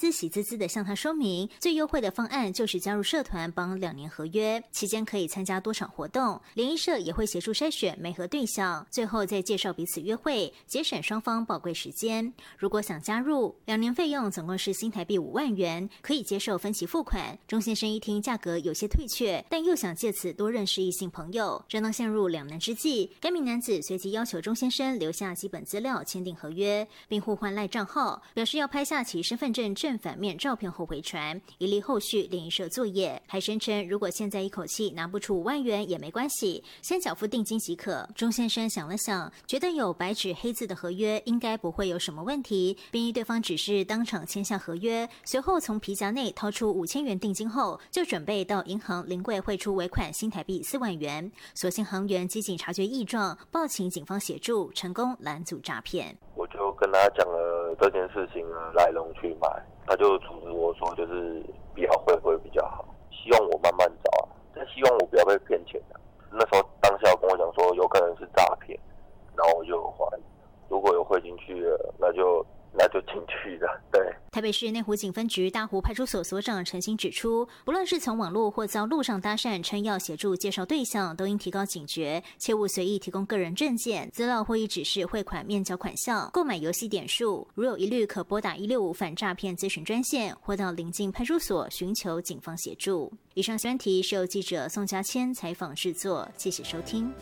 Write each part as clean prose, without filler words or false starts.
司喜滋滋地向他说明，最优惠的方案就是加入社团绑2年合约，期间可以参加多场活动，联谊社也会协助筛选媒合对象，最后再介绍彼此约会，节省双方宝贵时间。如果想加入，2年费用总共是新台币5万元，可以接受分期付款。钟先生一听价格有些退却，但又想借此多认识异性朋友，正当陷入两难之际，该名男子随即要求钟先生留下基本资料，签订合约，并互换赖账号，表示要拍下其身份证正反面照片后回传，以利后续联谊社作业。还声称如果现在一口气拿不出5万元也没关系，先缴付定金即可。钟先生想了想，觉得有白纸黑字的合约应该不会有什么问题，并依对方指示当场签下合约，随后从皮夹内掏出5000元定金后，就准备到银行临柜汇出尾款新台币4万元。所幸行员机警察觉异状，报请警方协助，成功拦阻诈骗。 我就跟他讲了这件事情来龙去脉，他就阻止我说就是不要会比较好，希望我慢慢找但希望我不要被骗钱那时候当下跟我讲说有可能是诈骗，然后我就有怀疑，如果有汇进去了，那就进去了。对。 台北市内湖警分局大湖派出所所长陈兴指出，不论是从网络或遭路上搭讪称要协助介绍对象，都应提高警觉，切勿随意提供个人证件、资料或已指示汇款面交款项、购买游戏点数。如有疑虑，可拨打165反诈骗咨询专线，或到邻近派出所寻求警方协助。以上专题是由记者宋家谦采访制作，谢谢收听。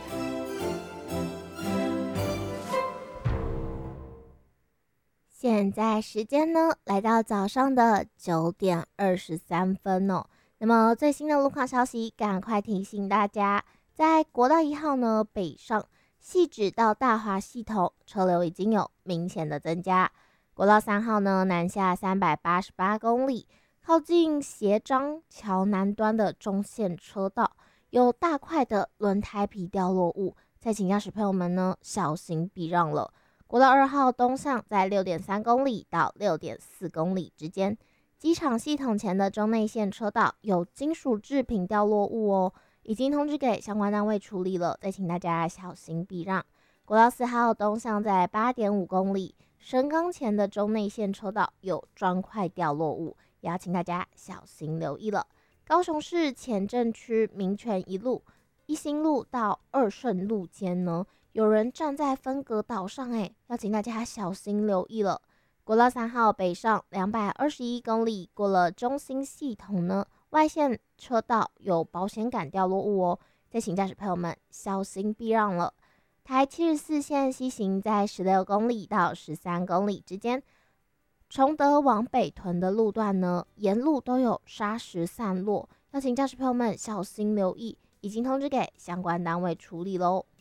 现在时间呢，来到早上的9点23分哦。那么最新的路况消息，赶快提醒大家，在国道1号呢北上，汐止到大华系统车流已经有明显的增加。国道3号呢南下388公里，靠近协章桥南端的中线车道有大块的轮胎皮掉落物，再请驾驶朋友们呢小心避让了。国道2号东向在 6.3 公里到 6.4 公里之间，机场系统前的中内线车道有金属制品掉落物哦，已经通知给相关单位处理了，再请大家小心避让。国道4号东向在 8.5 公里，神冈前的中内线车道有砖块掉落物，也要请大家小心留意了。高雄市前镇区民权一路、一心路到二圣路间呢，有人站在分隔岛上，要请大家小心留意了。国道3号北上221公里，过了中兴系统呢，外线车道有保险杆掉落物哦，再请驾驶朋友们小心避让了。台74线西行在16公里到13公里之间，崇德往北屯的路段呢，沿路都有砂石散落，要请驾驶朋友们小心留意，已经通知给相关单位处理喽。